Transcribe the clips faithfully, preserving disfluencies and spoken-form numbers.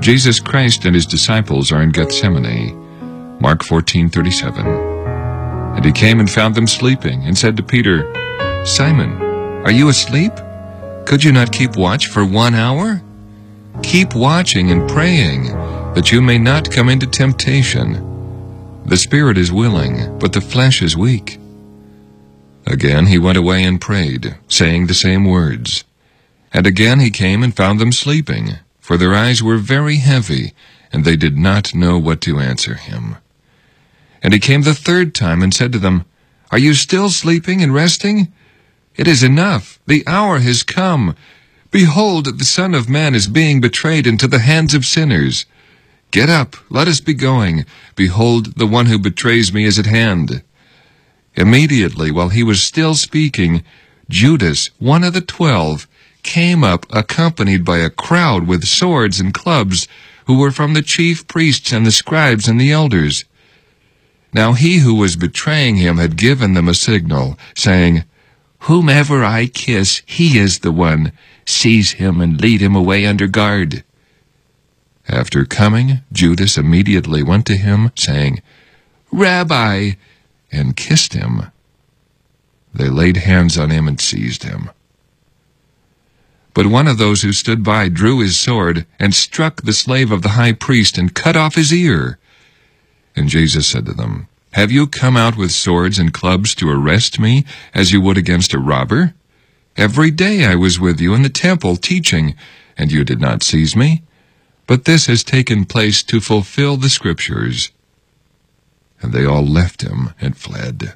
Jesus Christ and his disciples are in Gethsemane. Mark fourteen thirty-seven. And he came and found them sleeping, and said to Peter, Simon, are you asleep? Could you not keep watch for one hour? Keep watching and praying, that you may not come into temptation. The spirit is willing, but the flesh is weak. Again he went away and prayed, saying the same words. And again he came and found them sleeping, for their eyes were very heavy, and they did not know what to answer him. And he came the third time and said to them, Are you still sleeping and resting? It is enough, the hour has come. Behold, the Son of Man is being betrayed into the hands of sinners. Get up, let us be going. Behold, the one who betrays me is at hand. Immediately, while he was still speaking, Judas, one of the twelve, came up accompanied by a crowd with swords and clubs, who were from the chief priests and the scribes and the elders. Now he who was betraying him had given them a signal, saying, Whomever I kiss, he is the one. Seize him and lead him away under guard. After coming, Judas immediately went to him, saying, Rabbi, and kissed him. They laid hands on him and seized him. But one of those who stood by drew his sword and struck the slave of the high priest and cut off his ear. And Jesus said to them, Have you come out with swords and clubs to arrest me, as you would against a robber? Every day I was with you in the temple teaching, and you did not seize me. But this has taken place to fulfill the Scriptures. And they all left him and fled.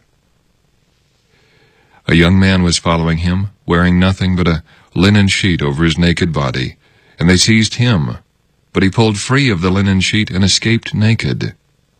A young man was following him, wearing nothing but a linen sheet over his naked body, and they seized him. But he pulled free of the linen sheet and escaped naked.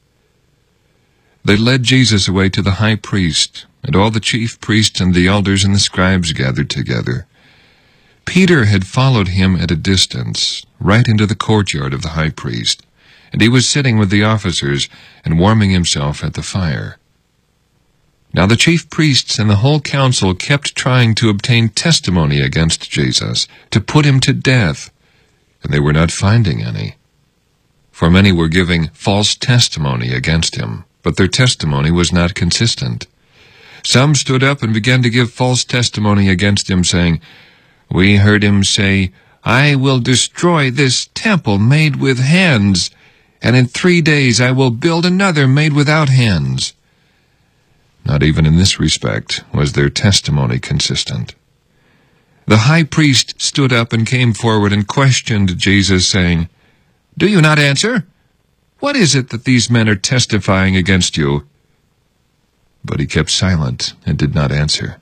They led Jesus away to the high priest, and all the chief priests and the elders and the scribes gathered together. Peter had followed him at a distance, right into the courtyard of the high priest, and he was sitting with the officers and warming himself at the fire. Now the chief priests and the whole council kept trying to obtain testimony against Jesus, to put him to death, and they were not finding any. For many were giving false testimony against him, but their testimony was not consistent. Some stood up and began to give false testimony against him, saying, We heard him say, I will destroy this temple made with hands, and in three days I will build another made without hands. Not even in this respect was their testimony consistent. The high priest stood up and came forward and questioned Jesus, saying, Do you not answer? What is it that these men are testifying against you? But he kept silent and did not answer.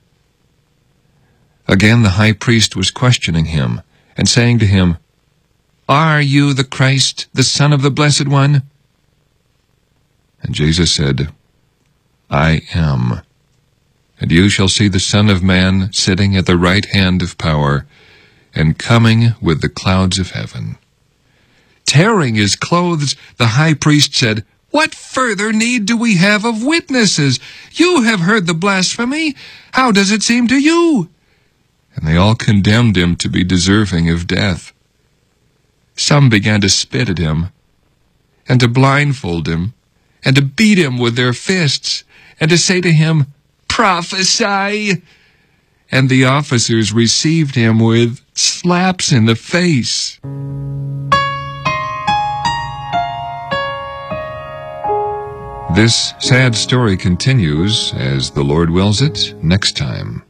Again the high priest was questioning him, and saying to him, Are you the Christ, the Son of the Blessed One? And Jesus said, I am. And you shall see the Son of Man sitting at the right hand of power, and coming with the clouds of heaven. Tearing his clothes, the high priest said, What further need do we have of witnesses? You have heard the blasphemy. How does it seem to you? And they all condemned him to be deserving of death. Some began to spit at him, and to blindfold him, and to beat him with their fists, and to say to him, Prophesy! And the officers received him with slaps in the face. This sad story continues, as the Lord wills it, next time.